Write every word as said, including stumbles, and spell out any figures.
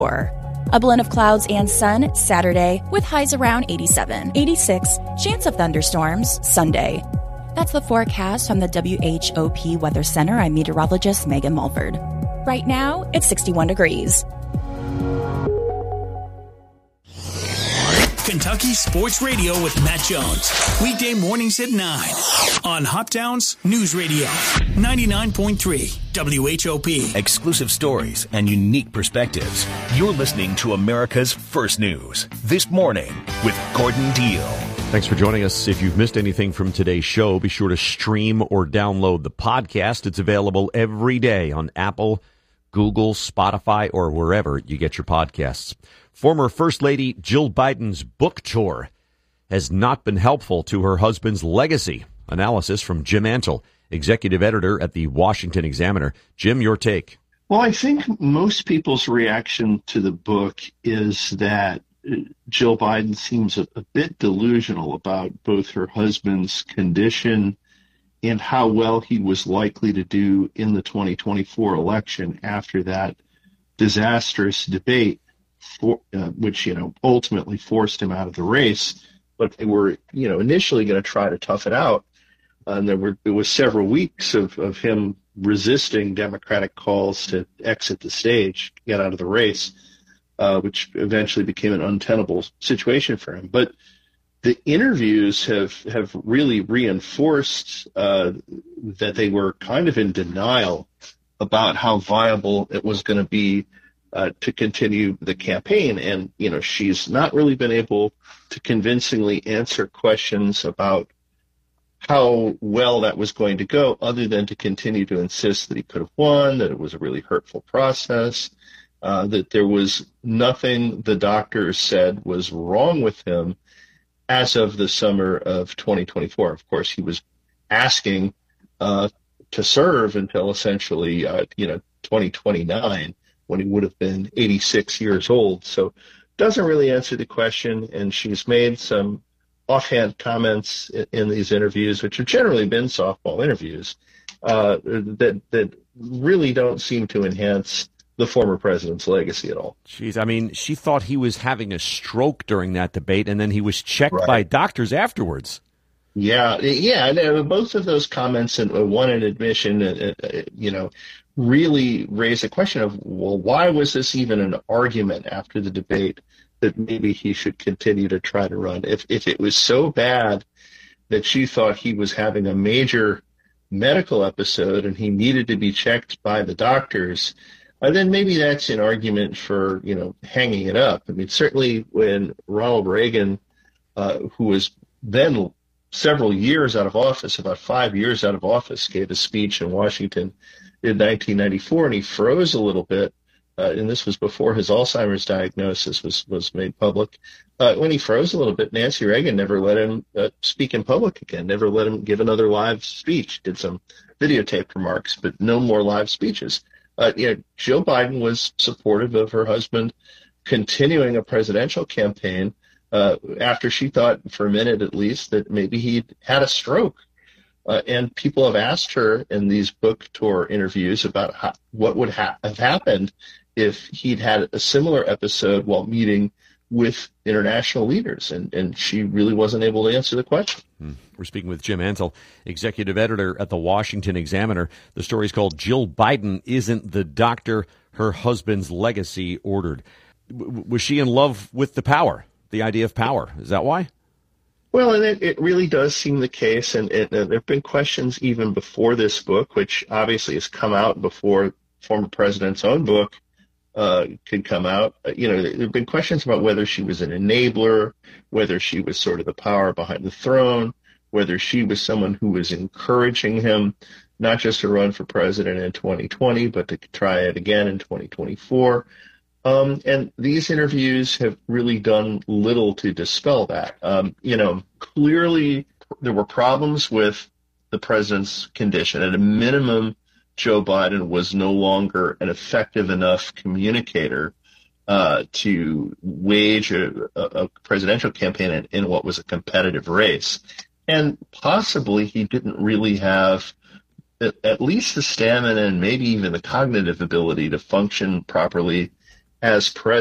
A blend of clouds and sun Saturday with highs around eighty-seven, eighty-six, chance of thunderstorms Sunday. That's the forecast from the W H O P Weather Center. I'm meteorologist Megan Mulford. Right now, it's sixty-one degrees. Kentucky Sports Radio with Matt Jones. Weekday mornings at nine on Hoptown's News Radio. ninety-nine point three W H O P. Exclusive stories and unique perspectives. You're listening to America's First News. This morning with Gordon Deal. Thanks for joining us. If you've missed anything from today's show, be sure to stream or download the podcast. It's available every day on Apple, Google, Spotify, or wherever you get your podcasts. Former First Lady Jill Biden's book tour has not been helpful to her husband's legacy. Analysis from Jim Antle, executive editor at the Washington Examiner. Jim, your take. Well, I think most people's reaction to the book is that Jill Biden seems a, a bit delusional about both her husband's condition and how well he was likely to do in the twenty twenty-four election after that disastrous debate, for, uh, which, you know, ultimately forced him out of the race. But they were, you know, initially going to try to tough it out. Uh, and there were it was several weeks of, of him resisting Democratic calls to exit the stage, get out of the race, uh, which eventually became an untenable situation for him. But the interviews have, have really reinforced uh, that they were kind of in denial about how viable it was going to be uh, to continue the campaign. And, you know, she's not really been able to convincingly answer questions about how well that was going to go, other than to continue to insist that he could have won, that it was a really hurtful process, uh, that there was nothing the doctors said was wrong with him as of the summer of twenty twenty-four. Of course, he was asking uh, to serve until essentially, uh, you know, twenty twenty-nine, when he would have been eighty-six years old. So doesn't really answer the question, and she's made some offhand comments in, in these interviews, which have generally been softball interviews, uh, that that really don't seem to enhance the former president's legacy at all. Jeez, I mean, she thought he was having a stroke during that debate, and then he was checked Right. by doctors afterwards. Yeah, yeah, and both of those comments, and one in admission, uh, uh, you know, really raise a question of, well, why was this even an argument after the debate that maybe he should continue to try to run? If if it was so bad that she thought he was having a major medical episode and he needed to be checked by the doctors, uh, then maybe that's an argument for, you know, hanging it up. I mean, certainly when Ronald Reagan, uh, who was then several years out of office, about five years out of office, gave a speech in Washington in nineteen ninety-four, and he froze a little bit. Uh, and this was before his Alzheimer's diagnosis was, was made public. Uh, when he froze a little bit, Nancy Reagan never let him uh, speak in public again, never let him give another live speech, did some videotaped remarks, but no more live speeches. Uh, you know, Jill Biden was supportive of her husband continuing a presidential campaign uh, after she thought, for a minute at least, that maybe he'd had a stroke. Uh, and people have asked her in these book tour interviews about how, what would ha- have happened if he'd had a similar episode while meeting with international leaders, and, and she really wasn't able to answer the question. Hmm. We're speaking with Jim Antle, executive editor at the Washington Examiner. The story is called Jill Biden Isn't the Doctor Her Husband's Legacy Ordered. W- was she in love with the power, the idea of power? Is that why? Well, and it, it really does seem the case, and it, uh, there have been questions even before this book, which obviously has come out before former president's own book uh, could come out. Uh, you know, there have been questions about whether she was an enabler, whether she was sort of the power behind the throne, whether she was someone who was encouraging him not just to run for president in twenty twenty, but to try it again in twenty twenty-four. Um, and these interviews have really done little to dispel that. Um, you know, clearly there were problems with the president's condition. At a minimum, Joe Biden was no longer an effective enough communicator uh, to wage a, a presidential campaign in, in what was a competitive race. And possibly he didn't really have at least the stamina and maybe even the cognitive ability to function properly as president.